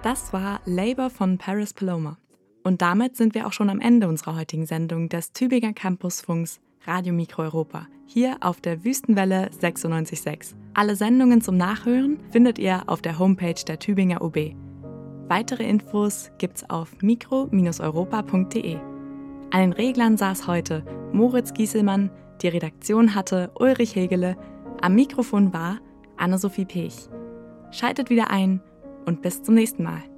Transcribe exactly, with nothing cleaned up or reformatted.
Das war Labour von Paris Paloma. Und damit sind wir auch schon am Ende unserer heutigen Sendung des Tübinger Campusfunks Radio Mikro Europa, hier auf der Wüstenwelle sechsundneunzig Komma sechs. Alle Sendungen zum Nachhören findet ihr auf der Homepage der Tübinger U B. Weitere Infos gibt's auf mikro Bindestrich europa Punkt de. An den Reglern saß heute Moritz Gieselmann, die Redaktion hatte Ulrich Hegele, am Mikrofon war Anne-Sophie Pech. Schaltet wieder ein und bis zum nächsten Mal.